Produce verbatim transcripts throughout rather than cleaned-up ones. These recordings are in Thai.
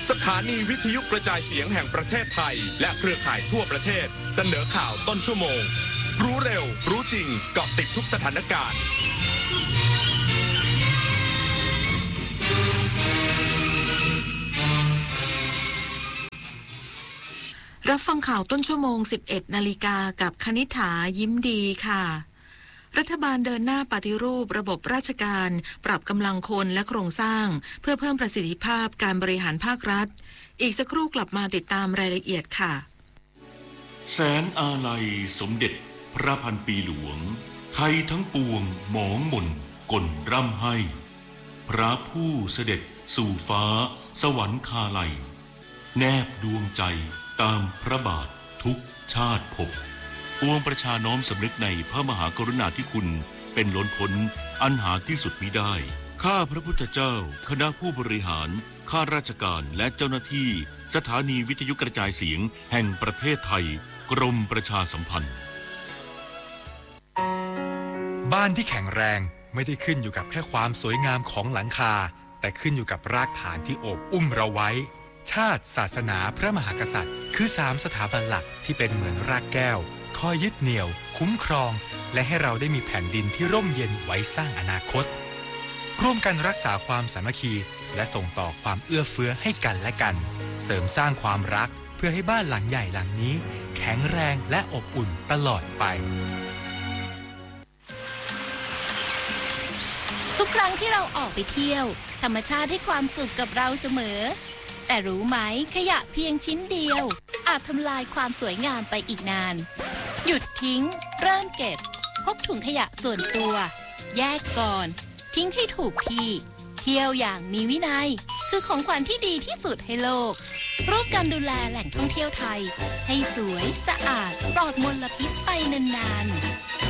สถานีวิทยุกระจายเสียงแห่งประเทศไทยและเครือข่ายทั่วประเทศเสนอข่าวต้นชั่วโมงรู้เร็วรู้จริงเกาะติดทุกสถานการณ์รับฟังข่าวต้นชั่วโมง สิบเอ็ดนาฬิกากับคณิษฐายิ้มดีค่ะรัฐบาลเดินหน้าปฏิรูประบบราชการปรับกำลังคนและโครงสร้างเพื่อเพิ่มประสิทธิภาพการบริหารภาครัฐอีกสักครู่กลับมาติดตามรายละเอียดค่ะแสนอาลัยสมเด็จพระพันปีหลวงไทยทั้งปวงหมองหม่นก่นร่ำให้พระผู้เสด็จสู่ฟ้าสวรรคาลัยแนบดวงใจตามพระบาททุกชาติภพปวงประชาน้อมสำนึกในพระมหากรุณาธิคุณเป็นล้นพ้นอันหาที่สุดมิได้ข้าพระพุทธเจ้าคณะผู้บริหารข้าราชการและเจ้าหน้าที่สถานีวิทยุกระจายเสียงแห่งประเทศไทยกรมประชาสัมพันธ์บ้านที่แข็งแรงไม่ได้ขึ้นอยู่กับแค่ความสวยงามของหลังคาแต่ขึ้นอยู่กับรากฐานที่โอบอุ้มเราไว้ชาติศาสนาพระมหากษัตริย์คือสามสถาบันหลักที่เป็นเหมือนรากแก้วคอยยึดเหนี่ยวคุ้มครองและให้เราได้มีแผ่นดินที่ร่มเย็นไว้สร้างอนาคตร่วมกันรักษาความสามัคคีและส่งต่อความเอื้อเฟื้อให้กันและกันเสริมสร้างความรักเพื่อให้บ้านหลังใหญ่หลังนี้แข็งแรงและอบอุ่นตลอดไปทุกครั้งที่เราออกไปเที่ยวธรรมชาติให้ความสุขกับเราเสมอแต่รู้ไหมขยะเพียงชิ้นเดียวอาจทำลายความสวยงามไปอีกนานหยุดทิ้งเริ่มเก็บพกถุงขยะส่วนตัวแยกก่อนทิ้งให้ถูกที่เที่ยวอย่างมีวินัยคือของขวัญที่ดีที่สุดให้โลกร่วมกันดูแลแหล่งท่องเที่ยวไทยให้สวยสะอาดปลอดมลพิษไปนานๆ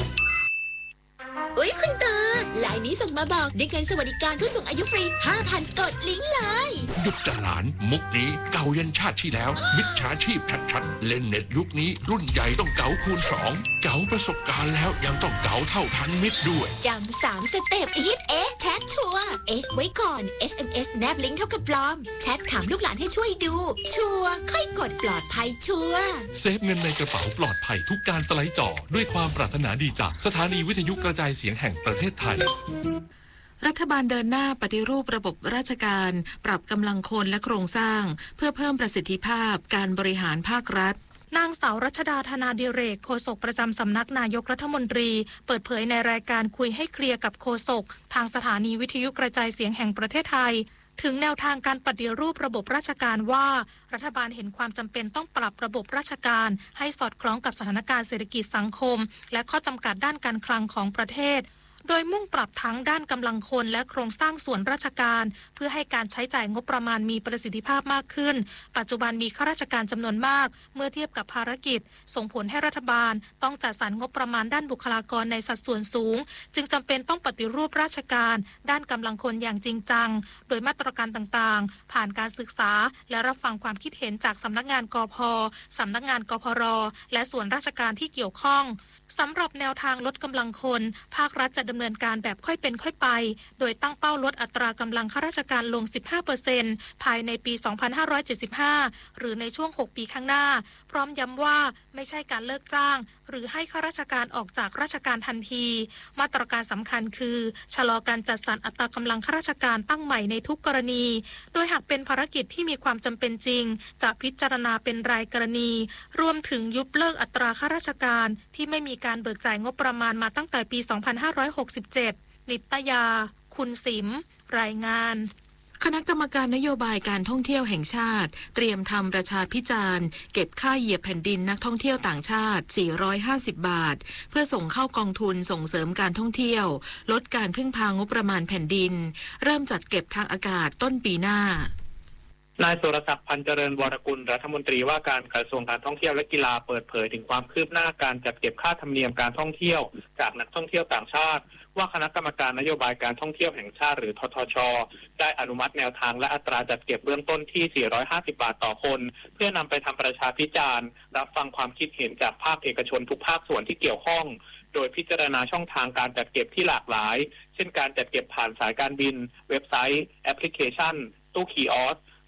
อุ๊ยคุณตาไลน์นี้ส่งมาบอกได้เงินสวัสดิการผู้สูงอายุฟรี ห้าพัน กดลิงก์เลยหยุดจะหลานมุกนี้เก่ายันชาติที่แล้วมิจฉาชีพชัดๆเล่นเน็ตยุคนี้รุ่นใหญ่ต้องเก๋าคูณสองเก๋าประสบการณ์แล้วยังต้องเก๋าเท่าทันมิตรด้วยจำสามสเต็ปอีทเอ๊ะแชทชัวร์เอ๊ะไว้ก่อน เอส เอ็ม เอส แนบลิงก์เท่ากับปลอมแชทถามลูกหลานให้ช่วยดูชัวร์ค่อยกดปลอดภัยชัวร์เซฟเงินในกระเป๋าปลอดภัยทุกการสไลด์จอด้วยความปรารถนาดีจากสถานีวิทยุกระจายเสียงแห่งประเทศไทยรัฐบาลเดินหน้าปฏิรูประบบราชการปรับกำลังคนและโครงสร้างเพื่อเพิ่มประสิทธิภาพการบริหารภาครัฐนางสาวรัชดาธนาดิเรกโฆษกประจำสำนักนายกรัฐมนตรีเปิดเผยในรายการคุยให้เคลียร์กับโฆษกทางสถานีวิทยุกระจายเสียงแห่งประเทศไทยถึงแนวทางการปฏิรูประบบราชการว่ารัฐบาลเห็นความจำเป็นต้องปรับระบบราชการให้สอดคล้องกับสถานการณ์เศรษฐกิจสังคมและข้อจำกัดด้านการคลังของประเทศโดยมุ่งปรับทั้งด้านกำลังคนและโครงสร้างส่วนราชการเพื่อให้การใช้จ่ายงบประมาณมีประสิทธิภาพมากขึ้นปัจจุบันมีข้าราชการจำนวนมากเมื่อเทียบกับภารกิจส่งผลให้รัฐบาลต้องจัดสรรงบประมาณด้านบุคลากรในสัดส่วนสูงจึงจำเป็นต้องปฏิรูปราชการด้านกำลังคนอย่างจริงจังโดยมาตรการต่างๆผ่านการศึกษาและรับฟังความคิดเห็นจากสำนักงานกพ.สำนักงานกพร.และส่วนราชการที่เกี่ยวข้องสำหรับแนวทางลดกำลังคนภาครัฐจะดำเนินการแบบค่อยเป็นค่อยไปโดยตั้งเป้าลดอัตรากำลังข้าราชการลง สิบห้าเปอร์เซ็นต์ ภายในปี สองพันห้าร้อยเจ็ดสิบห้า หรือในช่วง หก ปีข้างหน้าพร้อมย้ำว่าไม่ใช่การเลิกจ้างหรือให้ข้าราชการออกจากราชการทันทีมาตรการสำคัญคือชะลอการจัดสรรอัตรากำลังข้าราชการตั้งใหม่ในทุกกรณีโดยหากเป็นภารกิจที่มีความจำเป็นจริงจะพิจารณาเป็นรายกรณีรวมถึงยุบเลิกอัตราข้าราชการที่ไม่มีการเบิกจ่ายงบประมาณมาตั้งแต่ปี สองพันห้าร้อยหกสิบเจ็ด นิตยาคุณสิมรายงานคณะกรรมการนโยบายการท่องเที่ยวแห่งชาติเตรียมทำประชาพิจารณ์เก็บค่าเหยียบแผ่นดินนักท่องเที่ยวต่างชาติสี่ร้อยห้าสิบบาทเพื่อส่งเข้ากองทุนส่งเสริมการท่องเที่ยวลดการพึ่งพางบประมาณแผ่นดินเริ่มจัดเก็บทางอากาศต้นปีหน้านายสุรศักดิ์พันเจริญวรกุลรัฐมนตรีว่าการกระทรวงการท่องเที่ยวและกีฬาเปิดเผยถึงความคืบหน้าการจัดเก็บค่าธรรมเนียมการท่องเที่ยวจากนักท่องเที่ยวต่างชาติว่าคณะกรรมการนโยบายการท่องเที่ยวแห่งชาติหรือททช.ได้อนุมัติแนวทางและอัตราจัดเก็บเบื้องต้นที่สี่ร้อยห้าสิบบาทต่อคนเพื่อนำไปทำประชาพิจารณ์รับฟังความคิดเห็นจากภาคเอกชนทุกภาคส่วนที่เกี่ยวข้องโดยพิจารณาช่องทางการจัดเก็บที่หลากหลายเช่นการจัดเก็บผ่านสายการบินเว็บไซต์แอปพลิเคชันตู้คีออส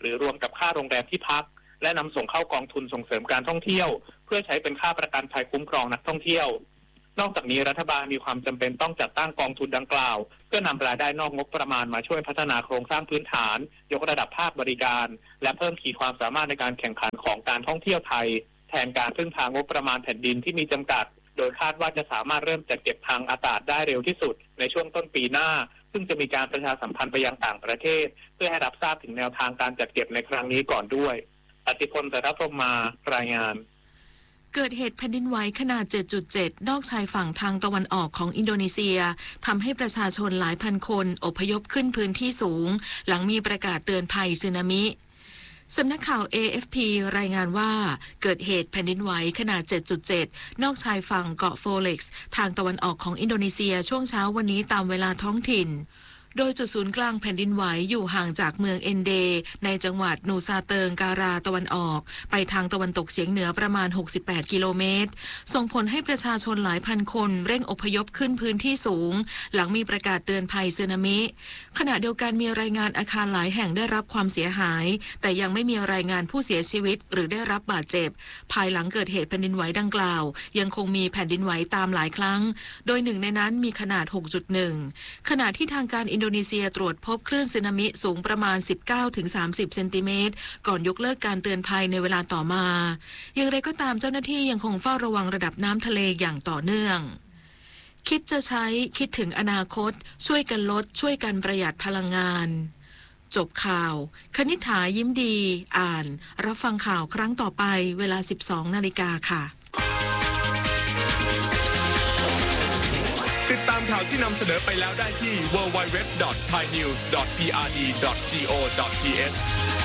หรือรวมกับค่าโรงแรมที่พักและนำส่งเข้ากองทุนส่งเสริมการท่องเที่ยวเพื่อใช้เป็นค่าประกันภัยคุ้มครองนักท่องเที่ยวนอกจากนี้รัฐบาลมีความจำเป็นต้องจัดตั้งกองทุนดังกล่าวเพื่อนำรายได้นอกงบประมาณมาช่วยพัฒนาโครงสร้างพื้นฐานยกระดับภาคบริการและเพิ่มขีดความสามารถในการแข่งขันของการท่องเที่ยวไทยแทนการพึ่งพางบประมาณแผ่นดินที่มีจำกัดโดยคาดว่าจะสามารถเริ่มจัดเก็บทางอากาศได้เร็วที่สุดในช่วงต้นปีหน้าซึ่งจะมีการประชาสัมพันธ์ไปยังต่างประเทศเพื่อให้รับทราบถึงแนวทางการจัดเก็บในครั้งนี้ก่อนด้วยอติพล สรัพพรหมารายงานเกิดเหตุแผ่นดินไหวขนาด เจ็ดจุดเจ็ด นอกชายฝั่งทางตะวันออกของอินโดนีเซียทำให้ประชาชนหลายพันคนอพยพขึ้นพื้นที่สูงหลังมีประกาศเตือนภัยสึนามิสำนักข่าว เอ เอฟ พี รายงานว่าเกิดเหตุแผ่นดินไหวขนาด เจ็ดจุดเจ็ด นอกชายฝั่งเกาะโฟเล็กซ์ทางตะวันออกของอินโดนีเซียช่วงเช้าวันนี้ตามเวลาท้องถิ่นโดยจุดศูนย์กลางแผ่นดินไหวอยู่ห่างจากเมืองเอนเดในจังหวัดนูซาเติงการาตะวันออกไปทางตะวันตกเฉียงเหนือประมาณหกสิบแปดกิโลเมตรส่งผลให้ประชาชนหลายพันคนเร่งอพยพขึ้นพื้นที่สูงหลังมีประกาศเตือนภัยสึนามิขณะเดียวกันมีรายงานอาคารหลายแห่งได้รับความเสียหายแต่ยังไม่มีรายงานผู้เสียชีวิตหรือได้รับบาดเจ็บภายหลังเกิดเหตุแผ่นดินไหวดังกล่าวยังคงมีแผ่นดินไหวตามหลายครั้งโดยหนึ่งในนั้นมีขนาด หกจุดหนึ่ง ขณะที่ทางการอินโดนีเซียตรวจพบคลื่นสึนามิสูงประมาณ สิบเก้าถึงสามสิบ เซนติเมตรก่อนยกเลิกการเตือนภัยในเวลาต่อมาอย่างไรก็ตามเจ้าหน้าที่ยังคงเฝ้าระวังระดับน้ำทะเลอย่างต่อเนื่องคิดจะใช้คิดถึงอนาคตช่วยกันลดช่วยกันประหยัดพลังงานจบข่าวคณิษฐายิ้มดีอ่านรับฟังข่าวครั้งต่อไปเวลา สิบสองนาฬิกาค่ะติดตามข่าวที่นำเสนอไปแล้วได้ที่ ดับเบิลยู ดับเบิลยู ดับเบิลยู ดอท ไทยนิวส์ ดอท พี อาร์ ดี ดอท จี โอ ดอท ที เอช